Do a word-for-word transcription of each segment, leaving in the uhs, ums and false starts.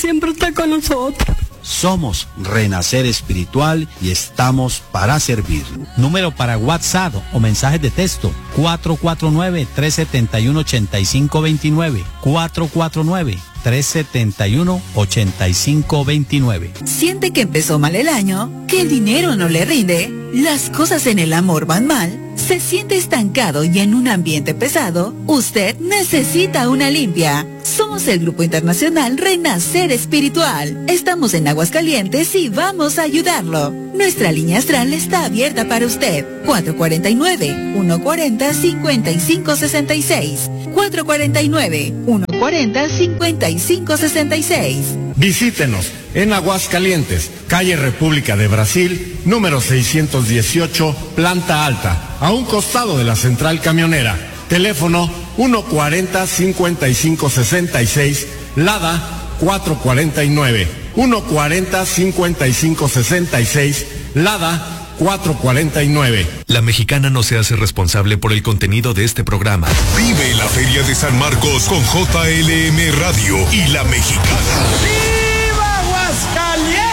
siempre está con nosotros. Somos Renacer Espiritual y estamos para servir. Número para WhatsApp o mensajes de texto cuatro cuatro nueve, tres siete uno, ocho cinco dos nueve, cuatro cuatro nueve, tres siete uno, ocho cinco dos nueve. ¿Siente que empezó mal el año? ¿Que el dinero no le rinde? ¿Las cosas en el amor van mal? ¿Se siente estancado y en un ambiente pesado? Usted necesita una limpia. Somos el Grupo Internacional Renacer Espiritual. Estamos en Aguascalientes y vamos a ayudarlo. Nuestra línea astral está abierta para usted. cuatro cuatro nueve, uno cuatro cero, cinco cinco seis seis. cuatro cuatro nueve, uno cuatro cero, cinco cinco seis seis. Visítenos en Aguascalientes, calle República de Brasil, número seiscientos dieciocho, planta alta, a un costado de la central camionera. Teléfono uno cuatro cero, cinco cinco seis seis, Lada cuatro cuatro nueve, uno cuatro cero, cinco cinco seis seis, Lada cuatro cuatro nueve. La Mexicana no se hace responsable por el contenido de este programa. Vive la Feria de San Marcos con J L M Radio y La Mexicana. ¡Viva Aguascalientes!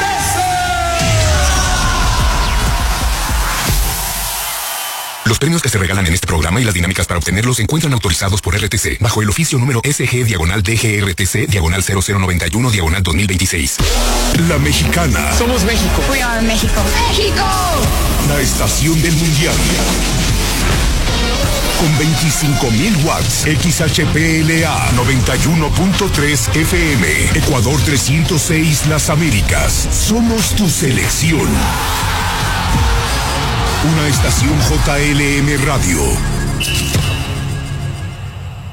Los premios que se regalan en este programa y las dinámicas para obtenerlos se encuentran autorizados por R T C bajo el oficio número S G diagonal D G R T C diagonal cero cero noventa y uno diagonal dos mil veintiséis. La Mexicana. Somos México. We are México. ¡México! La estación del mundial. Con veinticinco mil watts, X H P L A noventa y uno punto tres F M, Ecuador trescientos seis Las Américas. Somos tu selección. Una estación J L M Radio.